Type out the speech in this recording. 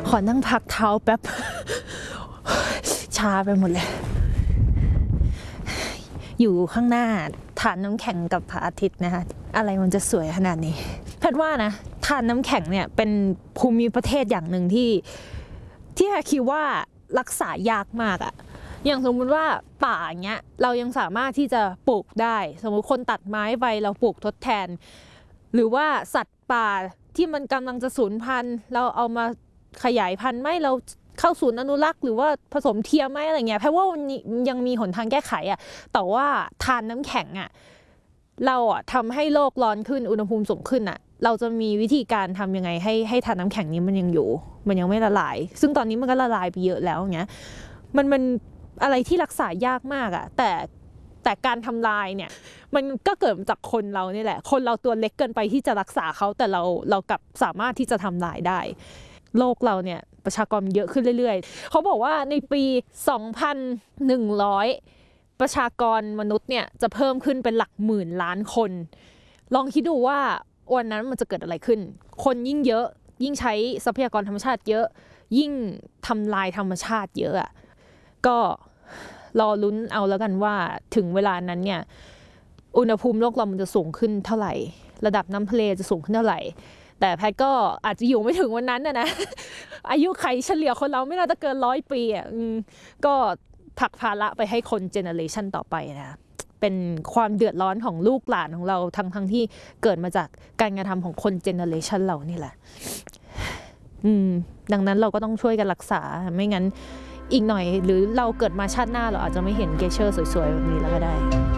ขอนั่งพักเท้าแป๊บ ชาไปหมดเลยอยู่ข้างหน้าทานน้ำแข็งกับพระอาทิตย์นะคะอะไรมันจะสวยขนาดนี้แพทย์ว่านะทานน้ำแข็งเนี่ยเป็นภูมิประเทศอย่างหนึ่งที่แพทย์คิดว่ารักษายากมากอะอย่างสมมุติว่าป่าอย่างเงี้ยเรายังสามารถที่จะปลูกได้สมมุติคนตัดไม้ไปเราปลูกทดแทนหรือว่าสัตว์ป่าที่มันกำลังจะสูญพันธุ์เราเอามาขยายพันธุ์ไหมเราเข้าศูนย์อนุรักษ์หรือว่าผสมเทียมไหมอะไรเงี้ยเพราะว่ามันยังมีหนทางแก้ไขอะแต่ว่าทานน้ำแข็งอะเราอะทำให้โลกร้อนขึ้นอุณหภูมิสูงขึ้นอะเราจะมีวิธีการทำยังไงให้ทานน้ำแข็งนี้มันยังอยู่มันยังไม่ละลายซึ่งตอนนี้มันก็ละลายไปเยอะแล้วอย่างเงี้ยมันอะไรที่รักษายากมากอะแต่การทำลายเนี่ยมันก็เกิดมาจากคนเรานี่แหละคนเราตัวเล็กเกินไปที่จะรักษาเขาแต่เรากลับสามารถที่จะทำลายได้โลกเราเนี่ยประชากรเยอะขึ้นเรื่อยๆเขาบอกว่าในปี 2,100 ประชากรมนุษย์เนี่ยจะเพิ่มขึ้นเป็นหลักหมื่นล้านคนลองคิดดูว่าวันนั้นมันจะเกิดอะไรขึ้นคนยิ่งเยอะยิ่งใช้ทรัพยากรธรรมชาติเยอะยิ่งทำลายธรรมชาติเยอะอ่ะก็รอลุ้นเอาแล้วกันว่าถึงเวลานั้นเนี่ยอุณหภูมิโลกเรามันจะสูงขึ้นเท่าไหร่ระดับน้ำทะเลจะสูงขึ้นเท่าไหร่แต่แพทก็อาจจะอยู่ไม่ถึงวันนั้นนะอายุไขเฉลี่ยคนเราไม่น่าจะเกิน100 ปีอ่ะก็ผลักภาระไปให้คนเจเนอเรชันต่อไปนะเป็นความเดือดร้อนของลูกหลานของเราทั้งที่เกิดมาจากการกระทำของคนเจเนอเรชันเรานี่แหละดังนั้นเราก็ต้องช่วยกันรักษาไม่งั้นอีกหน่อยหรือเราเกิดมาชาติหน้าเราอาจจะไม่เห็นเกเชอร์สวยๆแบบนี้แล้วก็ได้